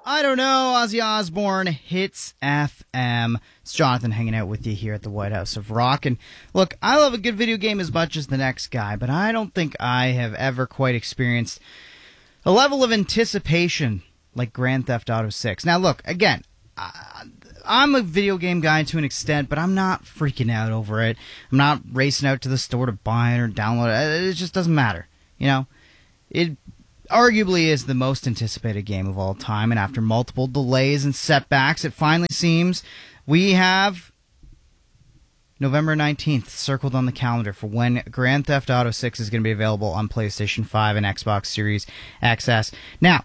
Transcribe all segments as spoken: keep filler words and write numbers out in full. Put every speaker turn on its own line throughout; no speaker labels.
I don't know, Ozzy Osbourne, Hits F M. It's Jonathan hanging out with you here at the White House of Rock. And look, I love a good video game as much as the next guy, but I don't think I have ever quite experienced a level of anticipation like Grand Theft Auto six. Now look, again, I, I'm a video game guy to an extent, but I'm not freaking out over it. I'm not racing out to the store to buy it or download it. It just doesn't matter. You know, it arguably is the most anticipated game of all time, and after multiple delays and setbacks, it finally seems we have November nineteenth circled on the calendar for when Grand Theft Auto six is going to be available on PlayStation five and Xbox Series X S. Now,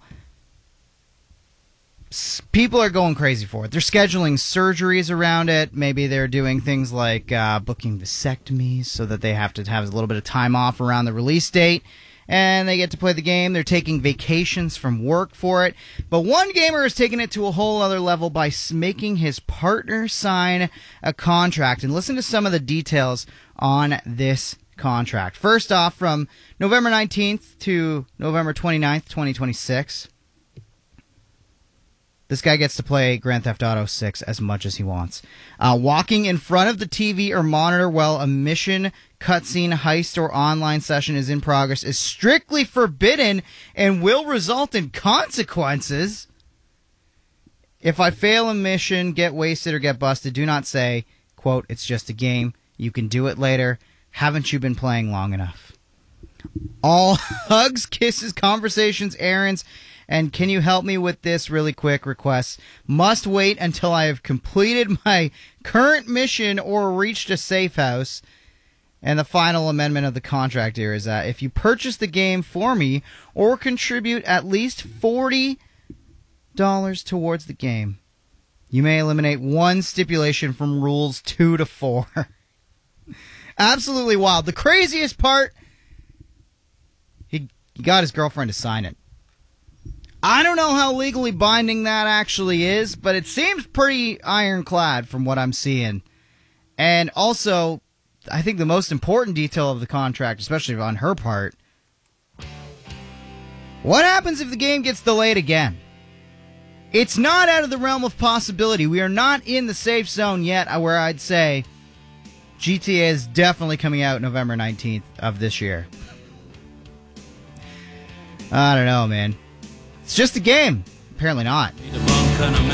people are going crazy for it. They're scheduling surgeries around it. Maybe they're doing things like uh, booking vasectomies so that they have to have a little bit of time off around the release date, and they get to play the game. They're taking vacations from work for it. But one gamer is taking it to a whole other level by making his partner sign a contract. And listen to some of the details on this contract. First off, from November nineteenth to November twenty-ninth, twenty twenty-six, this guy gets to play Grand Theft Auto six as much as he wants. Uh, walking in front of the T V or monitor while a mission, cutscene, heist, or online session is in progress is strictly forbidden and will result in consequences. If I fail a mission, get wasted, or get busted, do not say, quote, "It's just a game. You can do it later. Haven't you been playing long enough?" All hugs, kisses, conversations, errands, and "can you help me with this really quick" requests must wait until I have completed my current mission or reached a safe house. And the final amendment of the contract here is that if you purchase the game for me or contribute at least forty dollars towards the game, you may eliminate one stipulation from rules two to four. Absolutely wild. The craziest part, he, he got his girlfriend to sign it. I don't know how legally binding that actually is, but it seems pretty ironclad from what I'm seeing. And also, I think the most important detail of the contract, especially on her part, what happens if the game gets delayed again? It's not out of the realm of possibility. We are not in the safe zone yet, where I'd say G T A is definitely coming out November nineteenth of this year. I don't know, man. It's just a game. Apparently not.